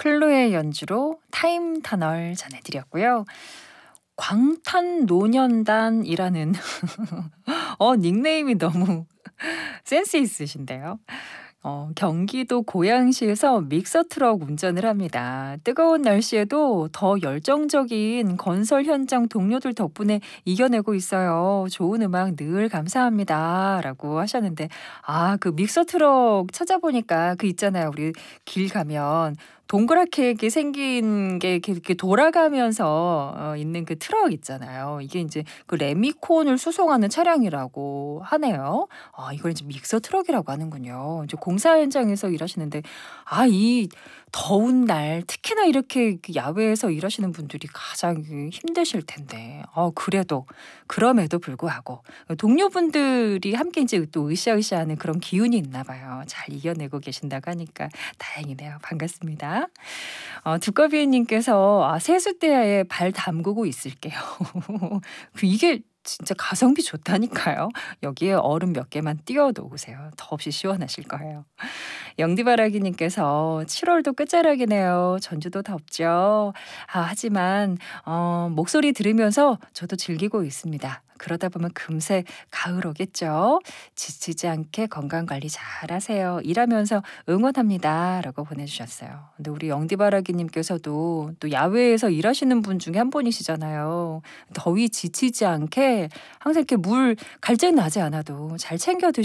클로의 연주로 타임 터널 전해드렸고요. 광탄노년단이라는 닉네임이 너무 센스 있으신데요. 경기도 고양시에서 믹서 트럭 운전을 합니다. 뜨거운 날씨에도 더 열정적인 건설 현장 동료들 덕분에 이겨내고 있어요. 좋은 음악 늘 감사합니다. 라고 하셨는데, 그 믹서 트럭 찾아보니까 그 있잖아요. 우리 길 가면 동그랗게 이렇게 생긴 게 이렇게 돌아가면서 있는 그 트럭 있잖아요. 이게 이제 그 레미콘을 수송하는 차량이라고 하네요. 이걸 이제 믹서 트럭이라고 하는군요. 이제 공사 현장에서 일하시는데, 이 더운 날 특히나 이렇게 그 야외에서 일하시는 분들이 가장 힘드실 텐데, 그럼에도 불구하고 동료분들이 함께 이제 또 으쌰으쌰하는 그런 기운이 있나 봐요. 잘 이겨내고 계신다고 하니까 다행이네요. 반갑습니다. 두꺼비님께서 세숫대야에 발 담그고 있을게요. 이게 진짜 가성비 좋다니까요. 여기에 얼음 몇 개만 띄워 놓으세요. 더없이 시원하실 거예요. 영디바라기님께서 7월도 끝자락이네요. 전주도 덥죠. 하지만 목소리 들으면서 저도 즐기고 있습니다. 그러다 보면 금세 가을 오겠죠. 지치지 않게 건강관리 잘하세요. 일하면서 응원합니다. 라고 보내주셨어요. 근데 우리 영디바라기님께서도 또 야외에서 일하시는 분 중에 한 분이시잖아요. 더위 지치지 않게 항상 이렇게 물 갈증 나지 않아도 잘 챙겨 드시고